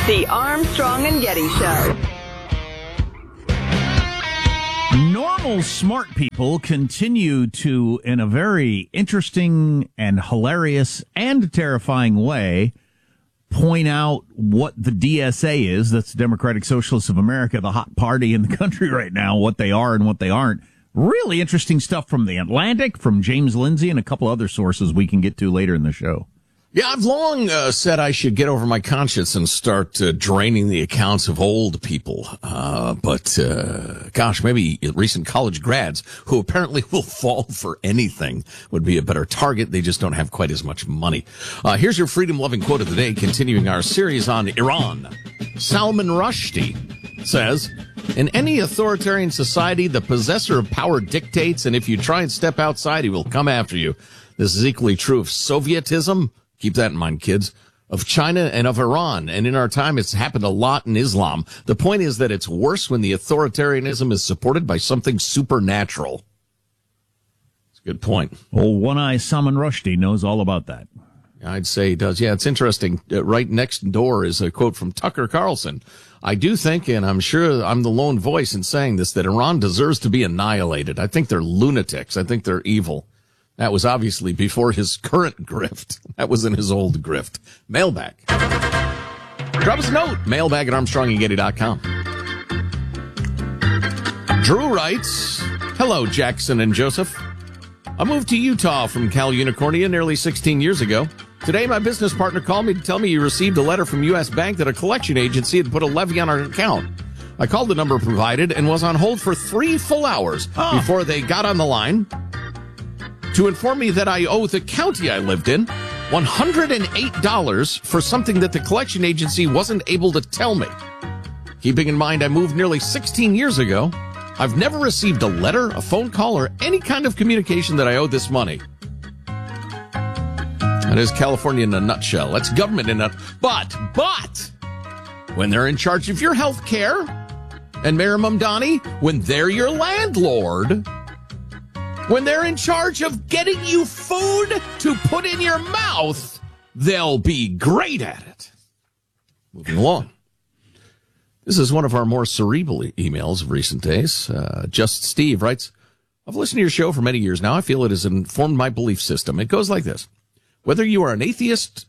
The Armstrong and Getty Show. Normal smart people continue to, in a very interesting and hilarious and terrifying way, point out what the DSA is. That's the Democratic Socialists of America, the hot party in the country right now, what they are and what they aren't. Really interesting stuff from The Atlantic, from James Lindsay, and a couple other sources we can get to later in the show. Yeah, I've long said I should get over my conscience and start draining the accounts of old people. But gosh, maybe recent college grads who apparently will fall for anything would be a better target. They just don't have quite as much money. Here's your freedom-loving quote of the day, continuing our series on Iran. Salman Rushdie says, "In any authoritarian society, the possessor of power dictates, and if you try and step outside, he will come after you. This is equally true of Sovietism." Keep that in mind, kids. Of China and of Iran. And in our time, it's happened a lot in Islam. The point is that it's worse when the authoritarianism is supported by something supernatural. It's a good point. Old One-Eye Salman Rushdie knows all about that. I'd say he does. Yeah, it's interesting. Right next door is a quote from Tucker Carlson. "I do think, and I'm sure I'm the lone voice in saying this, that Iran deserves to be annihilated. I think they're lunatics. I think they're evil." That was obviously before his current grift. That was in his old grift. Mailbag. Drop us a note. Mailbag at ArmstrongandGetty.com. Drew writes, "Hello, Jackson and Joseph. I moved to Utah from Cal Unicornia nearly 16 years ago. Today, my business partner called me to tell me he received a letter from U.S. Bank that a collection agency had put a levy on our account. I called the number provided and was on hold for 3 full hours before they got on the line to inform me that I owe the county I lived in $108 for something that the collection agency wasn't able to tell me. Keeping in mind I moved nearly 16 years ago, I've never received a letter, a phone call, or any kind of communication that I owe this money." That is California in a nutshell. That's government in a... But, when they're in charge of your health care, and Mayor Mamdani, when they're your landlord... when they're in charge of getting you food to put in your mouth, they'll be great at it. Moving along. This is one of our more cerebral emails of recent days. Just Steve writes, "I've listened to your show for many years now. I feel it has informed my belief system. It goes like this. Whether you are a theist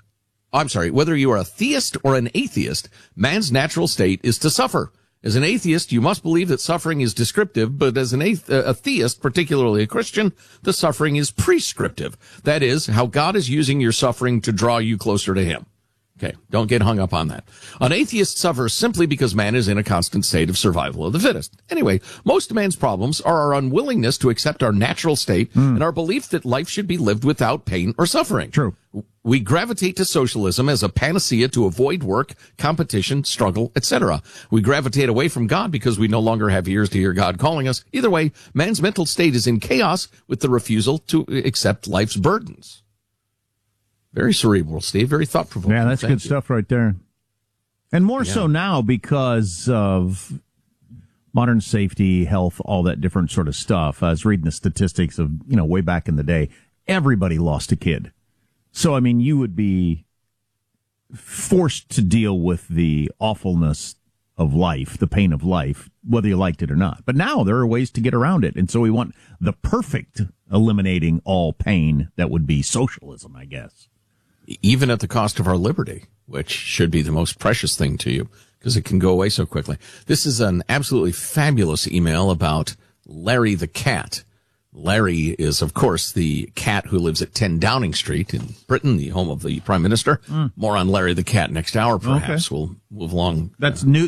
or an atheist, man's natural state is to suffer. As an atheist, you must believe that suffering is descriptive, but as a theist, particularly a Christian, the suffering is prescriptive. That is, how God is using your suffering to draw you closer to him." Okay, don't get hung up on that. An atheist suffers simply because man is in a constant state of survival of the fittest. Anyway, most man's problems are our unwillingness to accept our natural state and our belief that life should be lived without pain or suffering. True. We gravitate to socialism as a panacea to avoid work, competition, struggle, etc. We gravitate away from God because we no longer have ears to hear God calling us. Either way, man's mental state is in chaos with the refusal to accept life's burdens. Very cerebral, Steve. Very thought-provoking. Yeah, that's good stuff right there. And more so now because of modern safety, health, all that different sort of stuff. I was reading the statistics of, way back in the day, everybody lost a kid. So, I mean, you would be forced to deal with the awfulness of life, the pain of life, whether you liked it or not. But now there are ways to get around it. And so we want the perfect eliminating all pain that would be socialism, I guess. Even at the cost of our liberty, which should be the most precious thing to you, because it can go away so quickly. This is an absolutely fabulous email about Larry the cat. Larry is, of course, the cat who lives at 10 Downing Street in Britain, the home of the Prime Minister. More on Larry the cat next hour, perhaps. Okay. We'll move along. That's new.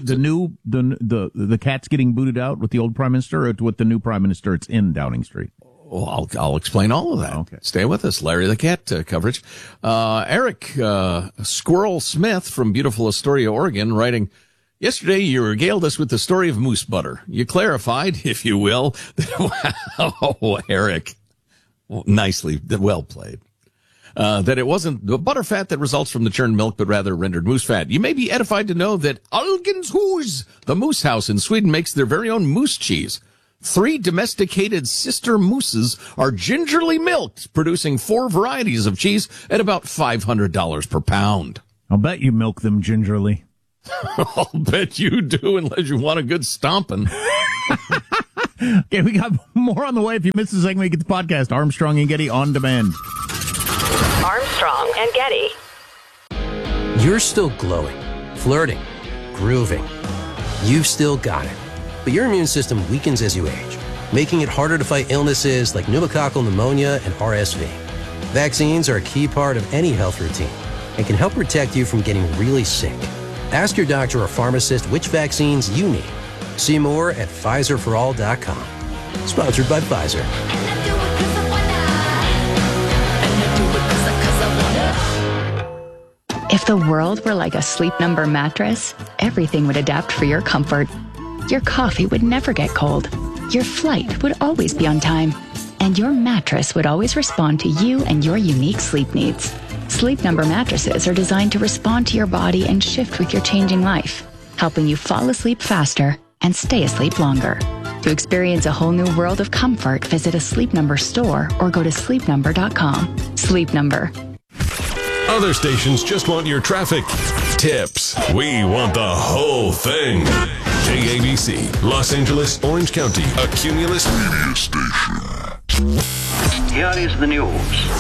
The cat's getting booted out with the old Prime Minister, or with the new Prime Minister? It's in Downing Street. Well, I'll explain all of that. Okay. Stay with us. Larry the cat coverage. Eric Squirrel Smith from beautiful Astoria, Oregon, writing, "Yesterday, you regaled us with the story of moose butter. You clarified, if you will, wow, Eric, nicely, well played, that it wasn't the butter fat that results from the churned milk, but rather rendered moose fat. You may be edified to know that Algenshus, the moose house in Sweden, makes their very own moose cheese. 3 domesticated sister mooses are gingerly milked, producing 4 varieties of cheese at about $500 per pound." I'll bet you milk them gingerly. I'll bet you do, unless you want a good stomping. Okay, we got more on the way. If you missed the segment, you get the podcast, Armstrong and Getty On Demand. Armstrong and Getty. You're still glowing, flirting, grooving. You've still got it. But your immune system weakens as you age, making it harder to fight illnesses like pneumococcal pneumonia and RSV. Vaccines are a key part of any health routine and can help protect you from getting really sick. Ask your doctor or pharmacist which vaccines you need. See more at PfizerForAll.com. Sponsored by Pfizer. If the world were like a Sleep Number mattress, everything would adapt for your comfort. Your coffee would never get cold. Your flight would always be on time. And your mattress would always respond to you and your unique sleep needs. Sleep Number mattresses are designed to respond to your body and shift with your changing life, helping you fall asleep faster and stay asleep longer. To experience a whole new world of comfort, visit a Sleep Number store or go to sleepnumber.com. Sleep Number. Other stations just want your traffic tips. We want the whole thing. KABC, Los Angeles, Orange County, a Cumulus media station. Here is the news.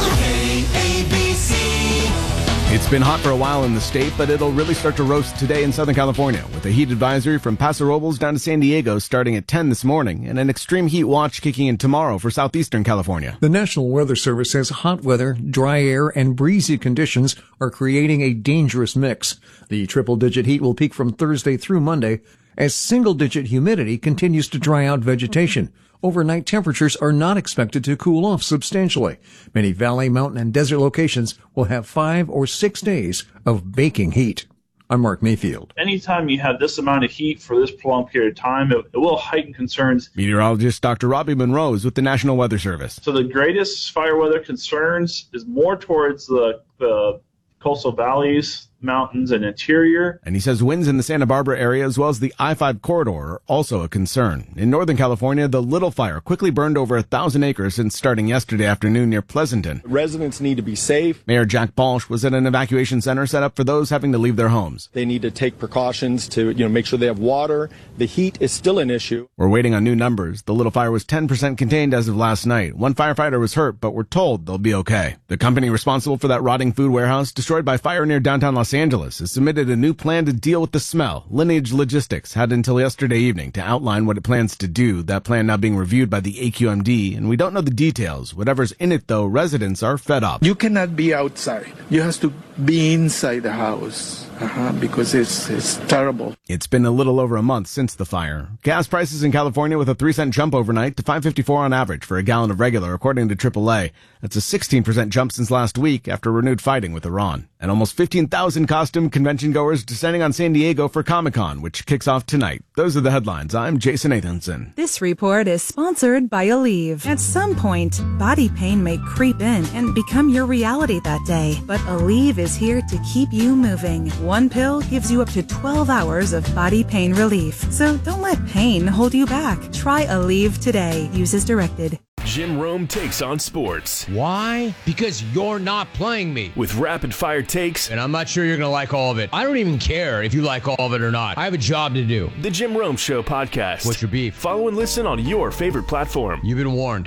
It's been hot for a while in the state, but it'll really start to roast today in Southern California with a heat advisory from Paso Robles down to San Diego starting at 10 this morning and an extreme heat watch kicking in tomorrow for southeastern California. The National Weather Service says hot weather, dry air, and breezy conditions are creating a dangerous mix. The triple-digit heat will peak from Thursday through Monday as single-digit humidity continues to dry out vegetation. Overnight temperatures are not expected to cool off substantially. Many valley, mountain, and desert locations will have 5 or 6 days of baking heat. I'm Mark Mayfield. Anytime you have this amount of heat for this prolonged period of time, it will heighten concerns. Meteorologist Dr. Robbie Monroe is with the National Weather Service. So the greatest fire weather concerns is more towards the coastal valleys, mountains, and interior. And he says winds in the Santa Barbara area as well as the I-5 corridor are also a concern. In Northern California, the Little Fire quickly burned over 1,000 acres since starting yesterday afternoon near Pleasanton. Residents need to be safe. Mayor Jack Balch was at an evacuation center set up for those having to leave their homes. They need to take precautions to, make sure they have water. The heat is still an issue. We're waiting on new numbers. The Little Fire was 10% contained as of last night. One firefighter was hurt, but we're told they'll be okay. The company responsible for that rotting food warehouse destroyed by fire near downtown Los Angeles has submitted a new plan to deal with the smell. Lineage Logistics had until yesterday evening to outline what it plans to do. That plan now being reviewed by the AQMD, and we don't know the details. Whatever's in it, though, residents are fed up. You cannot be outside. You have to be inside the house. Because it's terrible. It's been a little over a month since the fire. Gas prices in California with a 3-cent jump overnight to $5.54 on average for a gallon of regular, according to AAA. That's a 16% jump since last week after renewed fighting with Iran. And almost 15,000 costume convention goers descending on San Diego for Comic-Con, which kicks off tonight. Those are the headlines. I'm Jason Nathanson. This report is sponsored by Aleve. At some point, body pain may creep in and become your reality that day. But Aleve is here to keep you moving. One pill gives you up to 12 hours of body pain relief. So don't let pain hold you back. Try Aleve today. Use as directed. Jim Rome takes on sports. Why? Because you're not playing me. With rapid fire takes. And I'm not sure you're going to like all of it. I don't even care if you like all of it or not. I have a job to do. The Jim Rome Show podcast. What's your beef? Follow and listen on your favorite platform. You've been warned.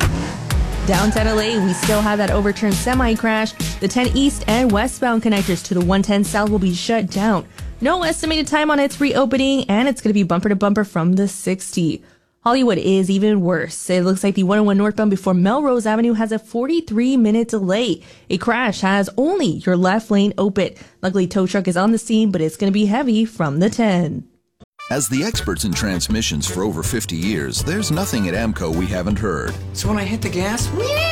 Downtown LA, we still have that overturned semi crash. The 10 East and westbound connectors to the 110 South will be shut down. No estimated time on its reopening, and it's going to be bumper to bumper from the 60. Hollywood is even worse. It looks like the 101 northbound before Melrose Avenue has a 43-minute delay. A crash has only your left lane open. Luckily, tow truck is on the scene, but it's going to be heavy from the 10. As the experts in transmissions for over 50 years, there's nothing at AMCO we haven't heard. So when I hit the gas,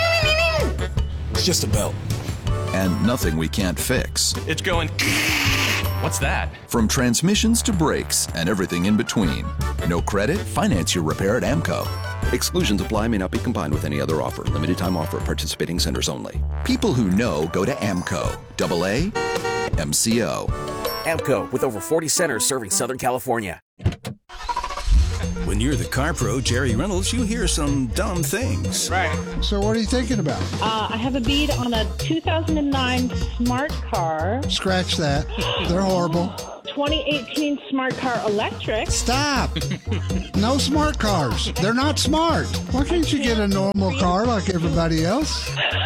it's just a belt. And nothing we can't fix. It's going... What's that? From transmissions to brakes and everything in between. No credit? Finance your repair at AMCO. Exclusions apply, may not be combined with any other offer. Limited time offer, participating centers only. People who know go to AMCO. AA MCO. AMCO, with over 40 centers serving Southern California. When you're the car pro, Jerry Reynolds, you hear some dumb things. Right. So what are you thinking about? I have a bead on a 2009 smart car. Scratch that. They're horrible. 2018 Smart Car Electric. Stop! No smart cars. They're not smart. Why can't you get a normal car like everybody else?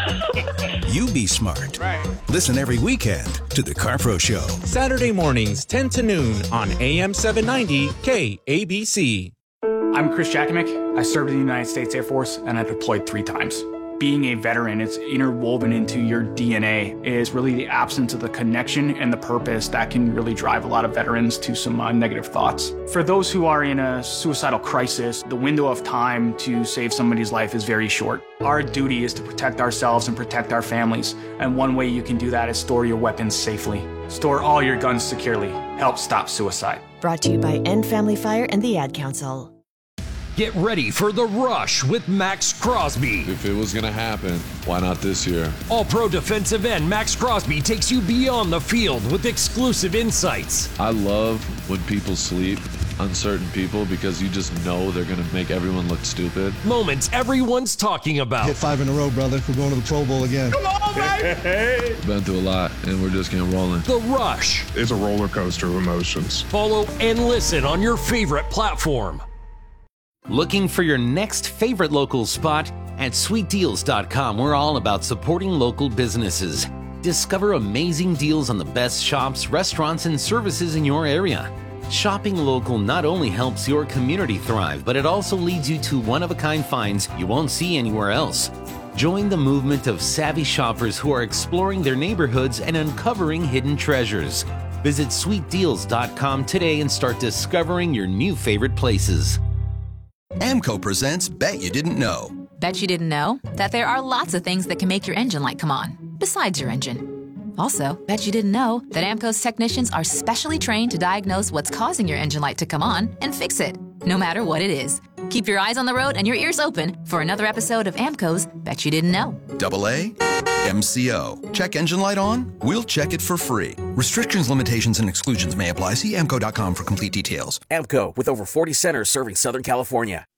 You be smart. Right. Listen every weekend to The CarPro Show. Saturday mornings, 10 to noon on AM 790 KABC. I'm Chris Jakovic. I served in the United States Air Force and I deployed 3 times. Being a veteran, it's interwoven into your DNA, is really the absence of the connection and the purpose that can really drive a lot of veterans to some negative thoughts. For those who are in a suicidal crisis, the window of time to save somebody's life is very short. Our duty is to protect ourselves and protect our families, and one way you can do that is store your weapons safely. Store all your guns securely. Help stop suicide. Brought to you by End Family Fire and the Ad Council. Get ready for The Rush with Max Crosby. If it was going to happen, why not this year? All-Pro defensive end Max Crosby takes you beyond the field with exclusive insights. I love when people sleep on certain people because you just know they're going to make everyone look stupid. Moments everyone's talking about. Hit 5 in a row, brother. We're going to the Pro Bowl again. Come on, baby! Been through a lot, and we're just getting rolling. The Rush. It's a roller coaster of emotions. Follow and listen on your favorite platform. Looking for your next favorite local spot? At sweetdeals.com, we're all about supporting local businesses. Discover amazing deals on the best shops, restaurants, and services in your area. Shopping local not only helps your community thrive, but it also leads you to one-of-a-kind finds you won't see anywhere else. Join the movement of savvy shoppers who are exploring their neighborhoods and uncovering hidden treasures. Visit sweetdeals.com today and start discovering your new favorite places. AMCO presents Bet You Didn't Know. Bet you didn't know that there are lots of things that can make your engine light come on, besides your engine. Also, bet you didn't know that AMCO's technicians are specially trained to diagnose what's causing your engine light to come on and fix it, no matter what it is. Keep your eyes on the road and your ears open for another episode of AMCO's Bet You Didn't Know. AA MCO. Check engine light on? We'll check it for free. Restrictions, limitations, and exclusions may apply. See AMCO.com for complete details. AMCO, with over 40 centers serving Southern California.